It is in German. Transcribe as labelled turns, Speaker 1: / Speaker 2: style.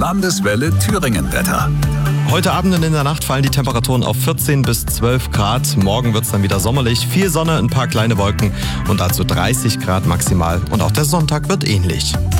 Speaker 1: Landeswelle Thüringen-Wetter.
Speaker 2: Heute Abend und in der Nacht fallen die Temperaturen auf 14 bis 12 Grad. Morgen wird es dann wieder sommerlich. Viel Sonne, ein paar kleine Wolken und also 30 Grad maximal. Und auch der Sonntag wird ähnlich.